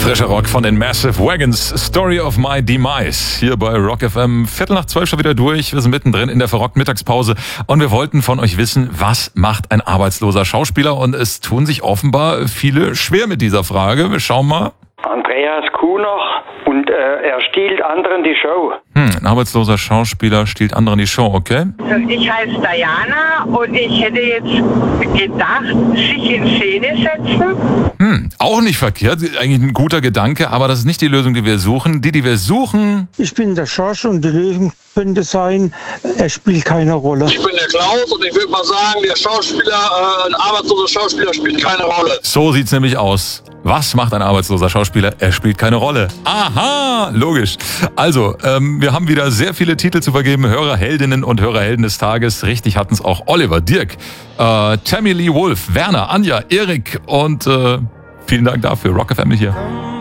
Frischer Rock von den Massive Wagons, Story of My Demise, hier bei Rock FM, 11:45 schon wieder durch. Wir sind mittendrin in der verrockten Mittagspause und wir wollten von euch wissen, was macht ein arbeitsloser Schauspieler? Und es tun sich offenbar viele schwer mit dieser Frage. Wir schauen mal. Andreas Kuhner und er stiehlt anderen die Show. Ein arbeitsloser Schauspieler stiehlt anderen die Show, okay? Ich heiße Diana und ich hätte jetzt gedacht, sich in Szene setzen. Auch nicht verkehrt, eigentlich ein guter Gedanke, aber das ist nicht die Lösung, die wir suchen. Die wir suchen... Ich bin der Schorsch und die Lösung könnte sein, er spielt keine Rolle. Ich bin der Klaus und ich würde mal sagen, der Schauspieler, ein arbeitsloser Schauspieler spielt keine Rolle. So sieht's nämlich aus. Was macht ein arbeitsloser Schauspieler? Er spielt keine Rolle. Aha, logisch. Also, wir haben wieder sehr viele Titel zu vergeben. Hörerheldinnen und Hörerhelden des Tages. Richtig hatten es auch Oliver, Dirk, Tammy Lee Wolf, Werner, Anja, Erik und vielen Dank dafür. Rock FM hier.